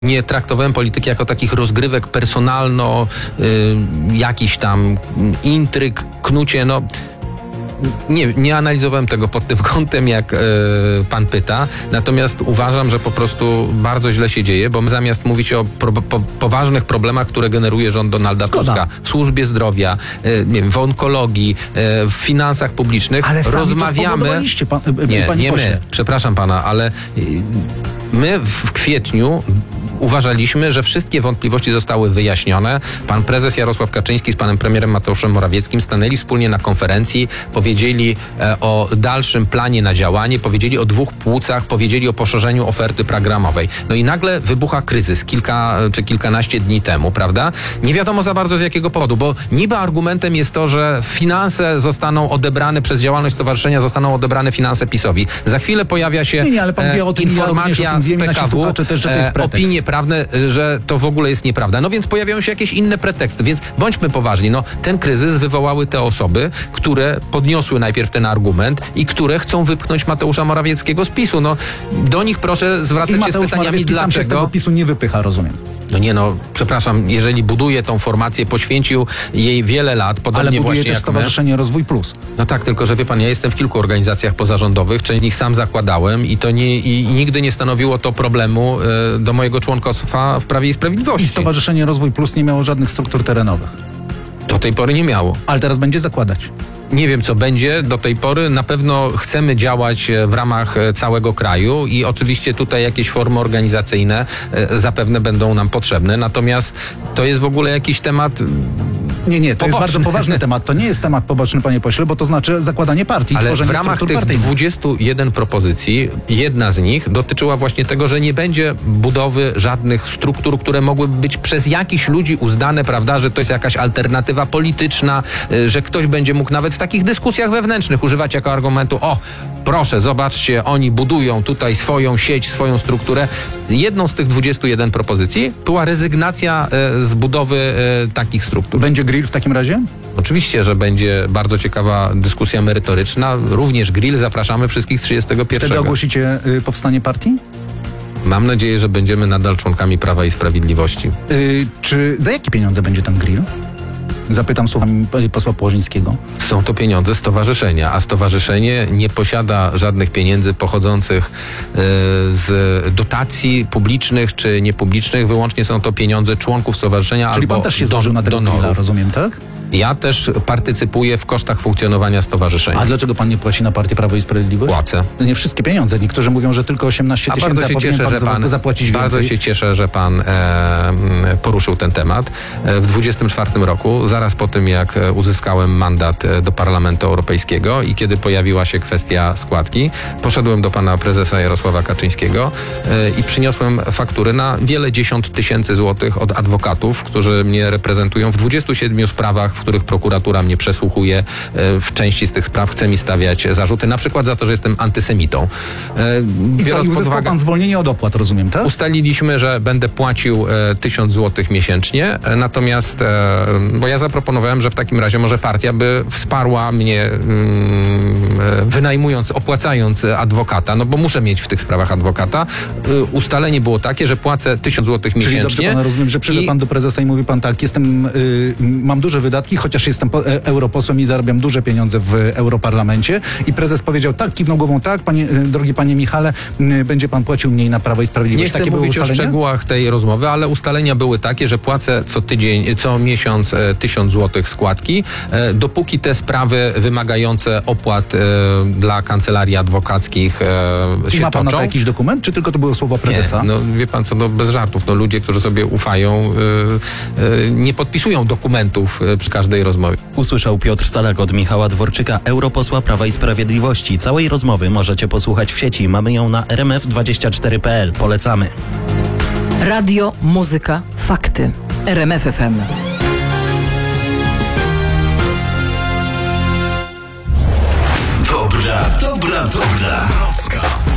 Nie traktowałem polityki jako takich rozgrywek personalno, jakiś tam intryg, knucie, Nie analizowałem tego pod tym kątem, jak pan pyta, natomiast uważam, że po prostu bardzo źle się dzieje, bo my zamiast mówić o poważnych problemach, które generuje rząd Donalda Tuska w służbie zdrowia, nie wiem, w onkologii, w finansach publicznych, ale rozmawiamy... Nie my, przepraszam pana, ale my w kwietniu uważaliśmy, że wszystkie wątpliwości zostały wyjaśnione. Pan prezes Jarosław Kaczyński z panem premierem Mateuszem Morawieckim stanęli wspólnie na konferencji, powiedzieli o dalszym planie na działanie, powiedzieli o 2 płucach, powiedzieli o poszerzeniu oferty programowej. No i nagle wybucha kryzys kilka czy kilkanaście dni temu, prawda? Nie wiadomo za bardzo z jakiego powodu, bo niby argumentem jest to, że finanse zostaną odebrane przez działalność stowarzyszenia, zostaną odebrane finanse PiS-owi. Za chwilę pojawia się ale pan wie o tym, informacja z PKW, też, że to jest pretekst. opinie prawne, że to w ogóle jest nieprawda. No więc pojawiają się jakieś inne preteksty, więc bądźmy poważni. Ten kryzys wywołały te osoby, które podniosły najpierw ten argument i które chcą wypchnąć Mateusza Morawieckiego z PiS-u. Do nich proszę zwracać się z pytaniami, dlaczego. Sam się z tego PiS-u nie wypycha, rozumiem. Przepraszam, jeżeli buduje tą formację, poświęcił jej wiele lat, podobnie ale buduje właśnie też Stowarzyszenie Rozwój Plus. Tak, tylko że wie pan, ja jestem w kilku organizacjach pozarządowych, część z nich sam zakładałem i nigdy nie stanowiło to problemu do mojego członkostwa w Prawie i Sprawiedliwości. I Stowarzyszenie Rozwój Plus nie miało żadnych struktur terenowych. Do tej pory nie miało. Ale teraz będzie zakładać. Nie wiem, co będzie do tej pory. Na pewno chcemy działać w ramach całego kraju i oczywiście tutaj jakieś formy organizacyjne zapewne będą nam potrzebne. Natomiast to jest w ogóle jakiś temat... Nie, to jest bardzo poważny temat. To nie jest temat poboczny, panie pośle, bo to znaczy zakładanie partii, ale tworzenie w ramach struktur tych partyjnych. 21 propozycji, jedna z nich dotyczyła właśnie tego, że nie będzie budowy żadnych struktur, które mogłyby być przez jakichś ludzi uznane, prawda, że to jest jakaś alternatywa polityczna, że ktoś będzie mógł nawet w takich dyskusjach wewnętrznych używać jako argumentu: proszę, zobaczcie, oni budują tutaj swoją sieć, swoją strukturę. Jedną z tych 21 propozycji była rezygnacja z budowy takich struktur. Będzie grill w takim razie? Oczywiście, że będzie bardzo ciekawa dyskusja merytoryczna. Również grill, zapraszamy wszystkich 31. Wtedy ogłosicie powstanie partii? Mam nadzieję, że będziemy nadal członkami Prawa i Sprawiedliwości. Czy za jakie pieniądze będzie ten grill? Zapytam słowami posła Płożyńskiego. Są to pieniądze stowarzyszenia, a stowarzyszenie nie posiada żadnych pieniędzy pochodzących z dotacji publicznych czy niepublicznych. Wyłącznie są to pieniądze członków stowarzyszenia. Czyli albo pan też się złożył na tego grilla, rozumiem, tak? Ja też partycypuję w kosztach funkcjonowania stowarzyszenia. A dlaczego pan nie płaci na Partię Prawo i Sprawiedliwość? Płacę. To nie wszystkie pieniądze. Niektórzy mówią, że tylko 18 tysięcy, a powinien pan zapłacić więcej. Bardzo się cieszę, że pan poruszył ten temat. W 24 roku, zaraz po tym, jak uzyskałem mandat do Parlamentu Europejskiego i kiedy pojawiła się kwestia składki, poszedłem do pana prezesa Jarosława Kaczyńskiego i przyniosłem faktury na wiele dziesiąt tysięcy złotych od adwokatów, którzy mnie reprezentują w 27 sprawach, w których prokuratura mnie przesłuchuje. W części z tych spraw chce mi stawiać zarzuty, na przykład za to, że jestem antysemitą. I uzyskał pan zwolnienie od opłat, rozumiem, tak? Ustaliliśmy, że będę płacił 1000 złotych miesięcznie, natomiast, bo ja zaproponowałem, że w takim razie może partia by wsparła mnie wynajmując, opłacając adwokata, bo muszę mieć w tych sprawach adwokata. Ustalenie było takie, że płacę 1000 złotych miesięcznie. Czyli dobrze pana rozumiem, że przyszedł pan do prezesa i mówi pan tak: mam duże wydatki, chociaż jestem europosłem i zarabiam duże pieniądze w Europarlamencie. I prezes powiedział tak, kiwnął głową tak: drogi panie Michale, będzie pan płacił mniej na Prawo i Sprawiedliwość. Nie chcę mówić o szczegółach tej rozmowy, ale ustalenia były takie, że płacę co miesiąc 1000 złotych składki, dopóki te sprawy wymagające opłat dla kancelarii adwokackich się I ma pan toczą. na to jakiś dokument, czy tylko to było słowa prezesa? Nie, wie pan co, bez żartów. Ludzie, którzy sobie ufają, nie podpisują dokumentów przy każdej rozmowie. Usłyszał Piotr Salak od Michała Dworczyka, europosła Prawa i Sprawiedliwości. Całej rozmowy możecie posłuchać w sieci. Mamy ją na rmf24.pl. Polecamy. Radio, muzyka, fakty. RMF FM. Dobra.